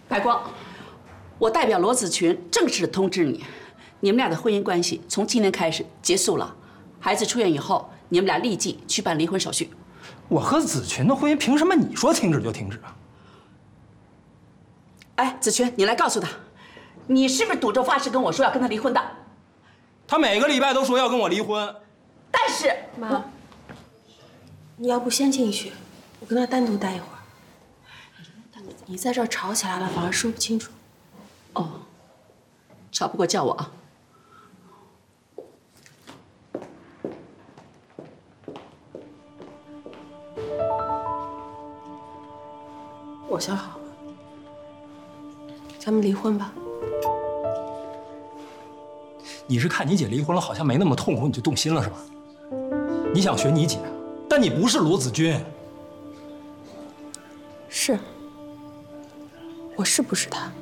白光，我代表罗子群正式通知你，你们俩的婚姻关系从今天开始结束了。孩子出院以后，你们俩立即去办离婚手续。 我和子群的婚姻凭什么你说停止就停止啊？ 哎，子群，你来告诉他，你是不是赌咒发誓跟我说要跟他离婚的？ 他每个礼拜都说要跟我离婚， 但是妈，你要不先进去，我跟他单独待一会儿。你在这儿吵起来了，反而说不清楚。 哦，吵不过叫我啊。 我想好了，咱们离婚吧。 你是看你姐离婚了，好像没那么痛苦，你就动心了是吧？你想学你姐，但你不是罗子君。 是，我是不是他？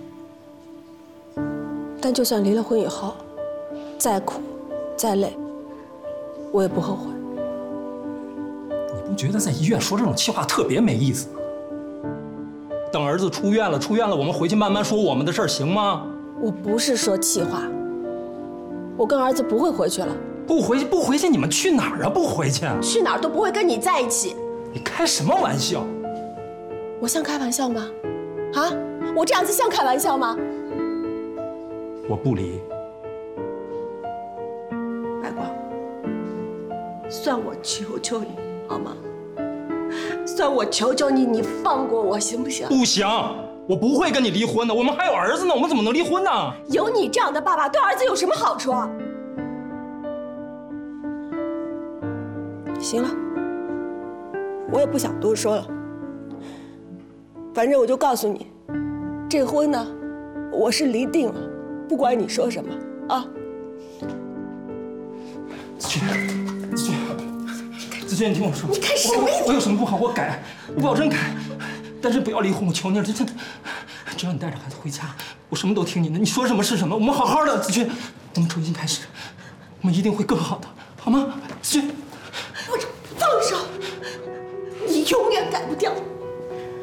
但就算离了婚以后，再苦再累，我也不后悔。 你不觉得在医院说这种气话特别没意思吗？等儿子出院了，我们回去慢慢说我们的事儿，行吗？ 我不是说气话，我跟儿子不会回去了。 不回去，你们去哪儿啊？不回去， 去哪儿都不会跟你在一起。 你开什么玩笑？ 我像开玩笑吗？啊，我这样子像开玩笑吗？ 我不离。 白光，算我求求你好吗？算我求求你，你放过我行不行？ 不行，我不会跟你离婚的。我们还有儿子呢，我们怎么能离婚呢？ 有你这样的爸爸，对儿子有什么好处啊？行了，我也不想多说了。反正我就告诉你，这婚呢，我是离定了，不管你说什么啊。 子君，你听我说， 你干什么？ 我有什么不好，我改，我保证改，但是不要离婚，我求你了，真的，只要你带着孩子回家，我什么都听你的，你说什么是什么，我们好好的，子君，我们重新开始，我们一定会更好的，好吗？子君， 放手，你永远改不掉。